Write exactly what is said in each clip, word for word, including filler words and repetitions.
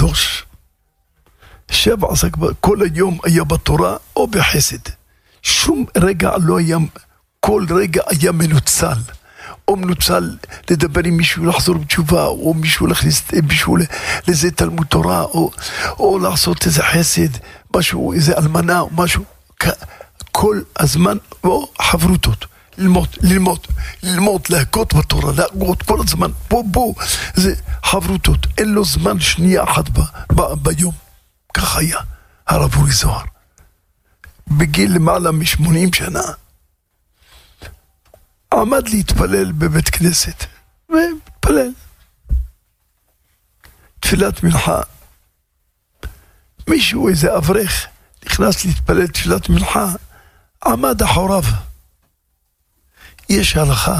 קדוש, שבע עסק, כל היום היה בתורה או בחסד, שום רגע לא היה, כל רגע היה מנוצל, או מנוצל לדבר עם מישהו לחזור בתשובה, או מישהו להכניס מישהו לזה תלמוד תורה, או, או לעשות איזה חסד, משהו, איזה אלמנה, או משהו, כל הזמן, או חברותות, ללמוד, ללמוד, ללמוד, להכות בתורה, להכות כל הזמן, בוא בוא, זה חברותות, אין לו זמן שנייה אחת ב, ב, ביום, כך היה הרב אורי זוהר, בגיל למעלה משמונים שנה, עמד להתפלל בבית כנסת, והתפלל. תפילת מנחה. מישהו, איזה אברך, נכנס להתפלל תפילת מנחה, עמד אחוריו. יש הלכה,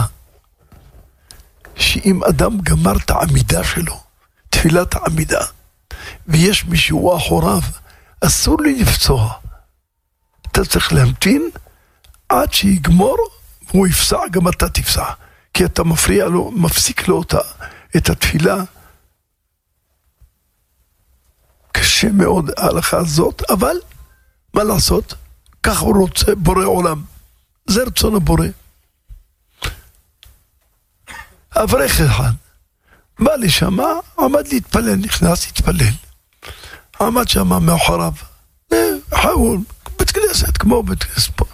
שאם אדם גמר את העמידה שלו, תפילת העמידה, ויש מישהו אחוריו, אסור לי לפצוע. אתה צריך להמתין עד שיגמור, הוא יפסע, גם אתה תפסע, כי אתה מפריע לו, מפסיק לו אותה, את התפילה. קשה מאוד ההלכה הזאת, אבל מה לעשות? כך הוא רוצה, בורא עולם. זה רצון הבורא. אברך אחד, בא לשם, עמד להתפלל, נכנס להתפלל. עמד שם מאחוריו, חאול, בית כנסת, כמו בית כנסת פה.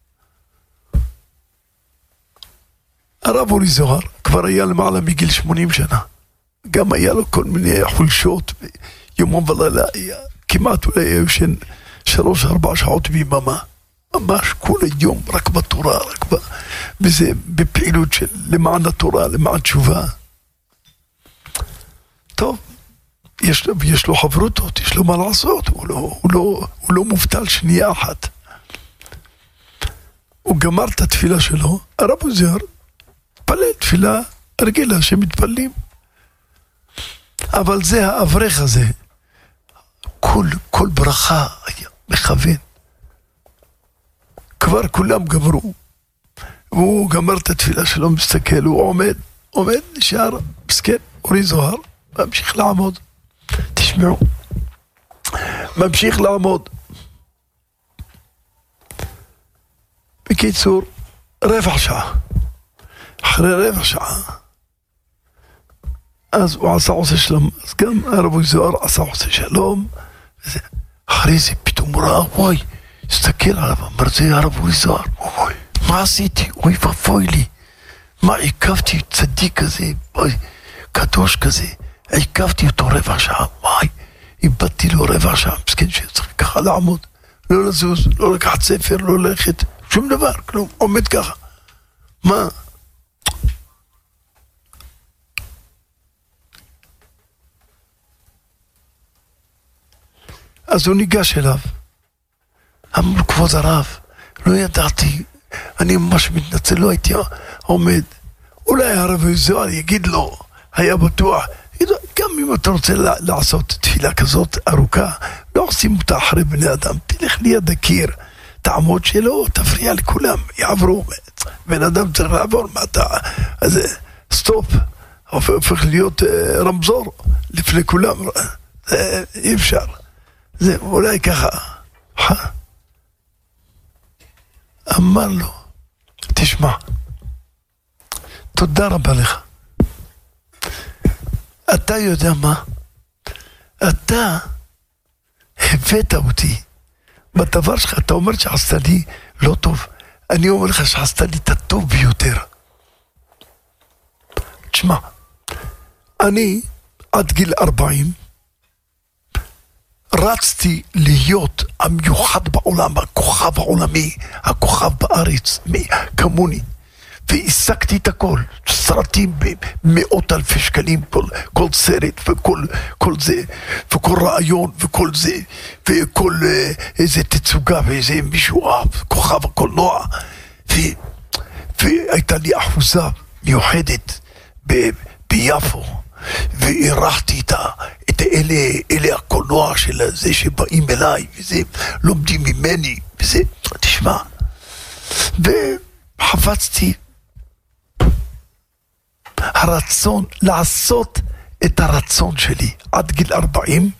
הרב אורי זוהר כבר היה למעלה מגיל שמונים שנה, גם היה לו כל מיני חולשות, יומם ולילה, כמעט אולי היה יושן שלוש ארבע שעות ביממה, ממש כל היום, רק בתורה, רק ב... וזה בפעילות של למען התורה, למען תשובה. טוב, יש לו, יש לו חברותות, יש לו מה לעשות, הוא לא, הוא לא, הוא לא מובטל שנייה אחת. הוא גמר את התפילה שלו, הרב אורי זוהר, פלל תפילה רגילה שמתפללים, אבל זה האברך הזה, כל, כל ברכה היה מכוון, כבר כולם גמרו, והוא גמר את התפילה שלו, מסתכל, הוא עומד, עומד, נשאר, מסכן, אורי זוהר, ממשיך לעמוד, תשמעו, ממשיך לעמוד, בקיצור, רבע שעה, אחרי רבע שעה, אז הוא עשה עושה שלום, אז גם הרב אורי זוהר עשה עושה שלום, וזה, אחרי זה פתאום הוא ראה, וואי, הסתכל עליו, אמר זה הרב אורי זוהר, וואי, מה עשיתי? אוי ואבוי לי, מה עיכבתי צדיק כזה, וואי, קדוש כזה, עיכבתי אותו רבע שעה, וואי, איבדתי לו רבע שעה, מסכן שצריך ככה לעמוד, לא לזוז, לא לקחת ספר, לא ללכת, שום דבר, כלום, עומד ככה, מה? אז הוא ניגש אליו, אמר כבוד הרב, לא ידעתי, אני ממש מתנצל, לא הייתי עומד, אולי הרב אורי זוהר יגיד לו, היה בטוח, גם אם אתה רוצה לעשות תפילה כזאת ארוכה, לא עושים אותה אחרי בני אדם, תלך ליד הקיר, תעמוד שלו, תפריע לכולם, יעברו, בן אדם צריך לעבור, מה אתה, אז סטופ, הופך להיות רמזור לפני כולם, אי אפשר. זה אולי ככה, אמר לו, תשמע, תודה רבה לך, אתה יודע מה, אתה הבאת אותי בדבר שלך, אתה אומר שעשת לי לא טוב, אני אומר לך שעשת לי את הטוב ביותר. תשמע, אני עד גיל ארבעים, רצתי להיות המיוחד בעולם, הכוכב העולמי, הכוכב בארץ, כמוני, והעסקתי את הכל, סרטים במאות אלפי שקלים, כל, כל סרט וכל כל זה, וכל רעיון וכל זה, וכל איזה תצוגה ואיזה מישהו אהב, כוכב הקולנוע, ו, והייתה לי אחוזה מיוחדת ב, ביפו, והערכתי את, את אלה, אלה הקולנוע של זה שבאים אליי, וזה לומדים ממני, וזה, תשמע, וחפצתי הרצון לעשות את הרצון שלי עד גיל ארבעים,